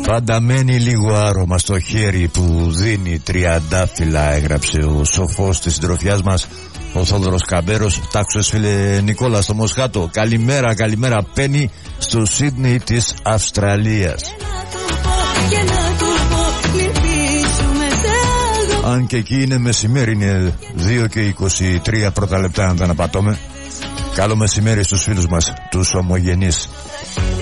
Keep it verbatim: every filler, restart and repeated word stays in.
Πάντα μένει λίγο άρωμα στο χέρι που δίνει τριαντάφυλλα, έγραψε ο σοφός της συντροφιάς μας, ο Θόδωρος Καμπέρος. Τάξος φίλε Νικόλα στο Μοσχάτο. Καλημέρα, καλημέρα Πένι στο Σίδνεϊ της Αυστραλίας. Αν και εκεί είναι μεσημέρι, είναι δύο και είκοσι τρία πρώτα λεπτά αν δεν απατώμε. Καλό μεσημέρι στους φίλους μας, τους ομογενείς.